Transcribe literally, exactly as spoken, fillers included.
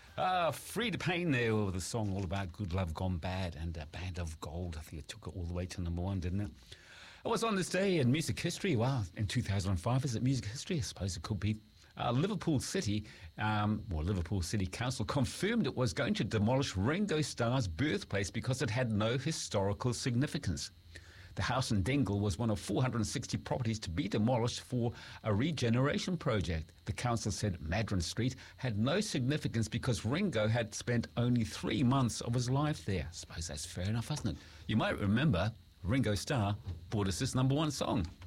Uh, Free to Pain there with a song all about good love gone bad and a Band of Gold. I think it took it all the way to number one, didn't it? It was on this day in music history. Wow, in two thousand five, is it music history? I suppose it could be. Uh, Liverpool City, um, or Liverpool City Council, confirmed it was going to demolish Ringo Starr's birthplace because it had no historical significance. The house in Dingle was one of four hundred sixty properties to be demolished for a regeneration project. The council said Madron Street had no significance because Ringo had spent only three months of his life there. I suppose that's fair enough, isn't it? You might remember Ringo Starr brought us this number one song.